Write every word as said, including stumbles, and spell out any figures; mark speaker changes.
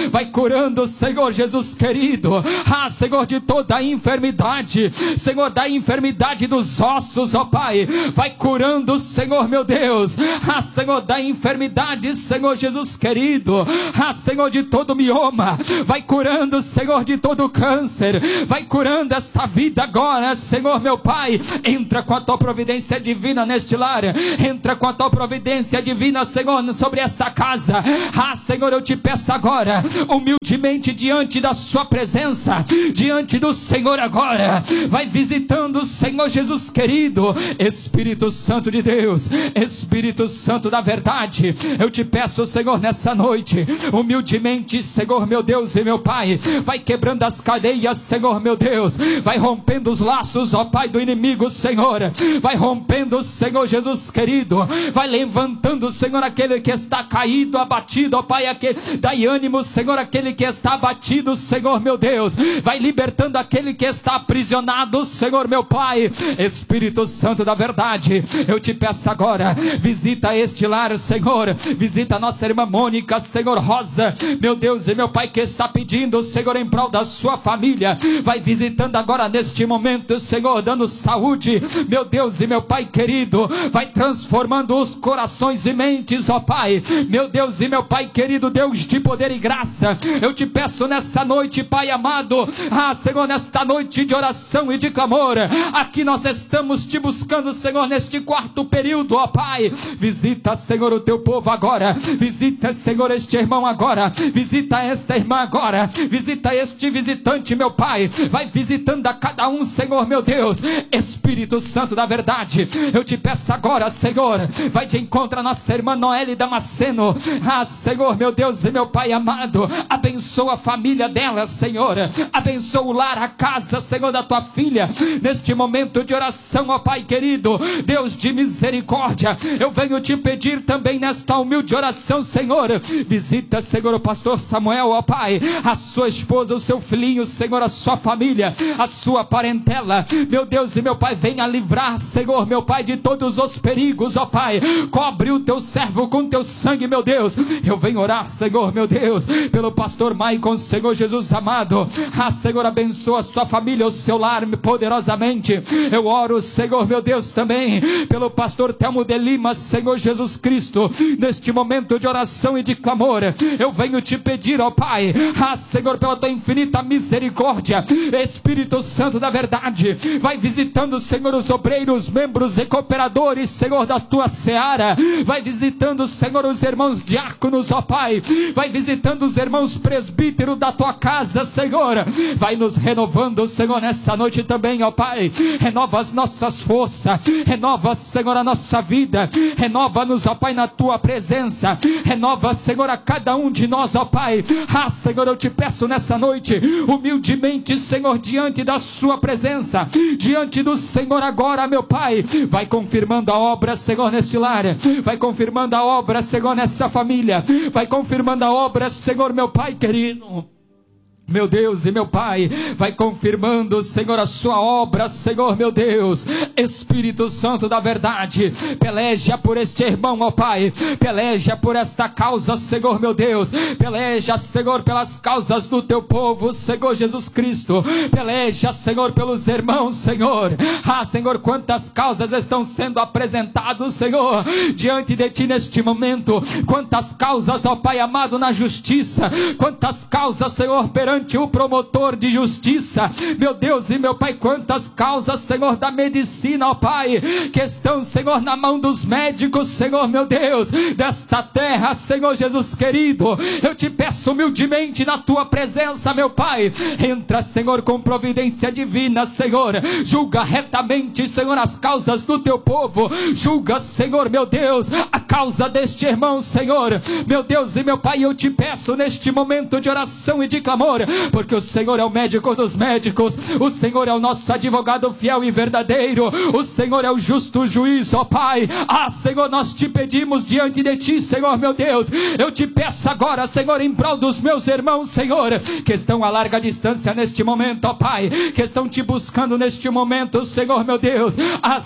Speaker 1: vai curando, Senhor Jesus querido, ah, Senhor, de toda a enfermidade, Senhor, da enfermidade dos ossos, ó Pai, vai curando, Senhor meu Deus, ah, Senhor, da enfermidade, Senhor Jesus querido, ah, Senhor, de todo mioma, vai curando, Senhor, de todo câncer, vai curando esta vida agora, Senhor meu Pai, entra com a tua providência divina neste lar, entra com a tua providência divina, Senhor, sobre esta casa, ah, Senhor, eu te peço agora, humildemente diante da sua presença, diante do Senhor agora, vai visitando, Senhor Jesus querido, Espírito Santo de Deus, Espírito Santo da verdade, eu te peço, Senhor, nessa noite, humildemente, Senhor meu Deus e meu Pai, vai quebrando as cadeias, Senhor meu Deus, vai rompendo os laços, ó Pai, do inimigo, Senhor, vai rompendo, Senhor Jesus querido, vai levantando, Senhor, aquele que está caído, abatido, ó Pai, aquele, dai ânimo, Senhor, aquele que está abatido, Senhor meu Deus, vai libertando aquele que está aprisionado, Senhor meu Pai, Espírito Santo da verdade, eu te peço agora, visita este lar, Senhor, visita a nossa irmã Mônica, Senhor Rosa, meu Deus e meu Pai, que está pedindo, Senhor, em prol da sua família, vai visitando agora neste momento, Senhor, dando saúde, meu Deus e meu Pai querido, vai transformando os corações e mentes, ó Pai, meu Deus e meu Pai querido, Deus de poder e graça, eu te peço nessa noite, Pai amado, ah, Senhor, nesta noite de oração e de clamor, aqui nós estamos te buscando, Senhor, neste quarto período, ó Pai, visita, Senhor, o teu povo agora, visita, Senhor, este irmão agora, visita esta irmã agora, visita este visitante, meu Pai, vai visitando a cada um, Senhor, meu Deus, Espírito Santo da verdade, eu te peço agora, Senhor, vai de encontro a nossa irmã Noelle Damasceno, ah, Senhor, meu Deus e meu Pai amado, abençoa a família dela, Senhor, abençoa o lar, a casa, Senhor, da tua filha, neste momento de oração, ó Pai querido, Deus de misericórdia, eu venho te pedir também nesta humilde oração, Senhor, visita, Senhor, o pastor Samuel, ó Pai, a sua esposa, o seu filhinho, Senhor, a sua família, a sua parentela, meu Deus e meu Pai, venha livrar, Senhor, meu Pai, de todos os perigos, ó Pai, cobre o teu servo com teu sangue, meu Deus, eu venho orar, Senhor, meu Deus, pelo pastor Maicon, Senhor Jesus amado, ah, Senhor, abençoa a sua família, o seu lar poderosamente, eu oro, Senhor, meu Deus, também, pelo pastor Telmo de Lima, Senhor Jesus Cristo, neste momento de oração e de clamor, eu venho te pedir, ó Pai, ah, Senhor, pela tua infinita misericórdia, Espírito Santo da verdade, vai visitando, Senhor, os obreiros, membros e cooperadores, Senhor, da tua seara, vai visitando, Senhor, os irmãos diáconos, ó Pai, vai visitando os irmãos presbíteros da tua casa, Senhor, vai nos renovando, Senhor, nessa noite também, ó Pai, renova as nossas forças, renova, Senhor, a nossa vida, renova-nos, ó Pai, na tua presença, renova, Senhor, a cada um de nós, ó Pai, ah, Senhor, eu te peço nessa noite, humildemente, Senhor, diante da sua presença, diante do Senhor agora, meu Pai, vai confirmando a obra, Senhor, nesse lar, vai confirmando a obra, Senhor, nessa família, vai confirmando a obra, Senhor, meu Pai querido, meu Deus e meu Pai, vai confirmando, Senhor, a sua obra, Senhor, meu Deus, Espírito Santo da verdade, peleja por este irmão, ó Pai, peleja por esta causa, Senhor, meu Deus, peleja, Senhor, pelas causas do teu povo, Senhor Jesus Cristo, peleja, Senhor, pelos irmãos, Senhor, ah, Senhor, quantas causas estão sendo apresentadas, Senhor, diante de ti neste momento, quantas causas, ó Pai amado, na justiça, quantas causas, Senhor, perante o promotor de justiça, meu Deus e meu Pai, quantas causas, Senhor, da medicina, ó Pai, que estão, Senhor, na mão dos médicos, Senhor, meu Deus, desta terra, Senhor Jesus querido, eu te peço humildemente na tua presença, meu Pai, entra, Senhor, com providência divina, Senhor, julga retamente, Senhor, as causas do teu povo, julga, Senhor, meu Deus, a causa deste irmão, Senhor, meu Deus e meu Pai, eu te peço neste momento de oração e de clamor, porque o Senhor é o médico dos médicos, o Senhor é o nosso advogado fiel e verdadeiro, o Senhor é o justo juiz, ó Pai, ah, Senhor, nós te pedimos diante de ti, Senhor, meu Deus, eu te peço agora, Senhor, em prol dos meus irmãos, Senhor, que estão a larga distância neste momento, ó Pai, que estão te buscando neste momento, Senhor, meu Deus, ah,